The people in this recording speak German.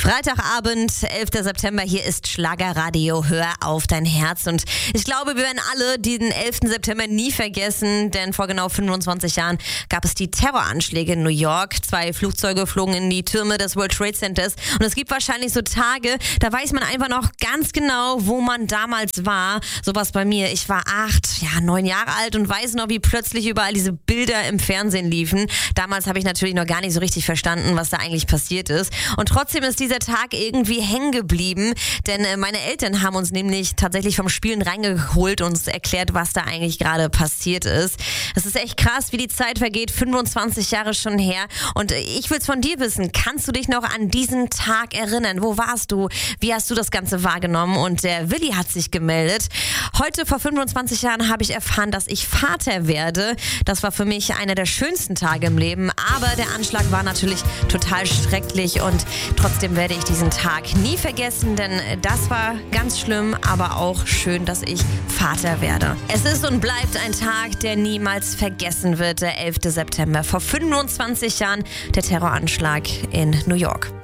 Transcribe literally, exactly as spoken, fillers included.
Freitagabend, elfter September, hier ist Schlagerradio, hör auf dein Herz. Und ich glaube, wir werden alle diesen elften September nie vergessen, denn vor genau fünfundzwanzig Jahren gab es die Terroranschläge in New York. Zwei Flugzeuge flogen in die Türme des World Trade Centers und es gibt wahrscheinlich so Tage, da weiß man einfach noch ganz genau, wo man damals war. Sowas bei mir, ich war acht, ja, neun Jahre alt und weiß noch, wie plötzlich überall diese Bilder im Fernsehen liefen. Damals habe ich natürlich noch gar nicht so richtig verstanden, was da eigentlich passiert ist. Und trotzdem ist dieser Tag irgendwie hängen geblieben, denn äh, meine Eltern haben uns nämlich tatsächlich vom Spielen reingeholt und uns erklärt, was da eigentlich gerade passiert ist. Es ist echt krass, wie die Zeit vergeht, fünfundzwanzig Jahre schon her. Und äh, ich will es von dir wissen, kannst du dich noch an diesen Tag erinnern? Wo warst du? Wie hast du das Ganze wahrgenommen? Und der Willi hat sich gemeldet. Heute vor fünfundzwanzig Jahren habe ich erfahren, dass ich Vater werde. Das war für mich einer der schönsten Tage im Leben, aber der Anschlag war natürlich total schrecklich und trotzdem werde ich diesen Tag nie vergessen, denn das war ganz schlimm, aber auch schön, dass ich Vater werde. Es ist und bleibt ein Tag, der niemals vergessen wird, der elfter September. Vor fünfundzwanzig Jahren der Terroranschlag in New York.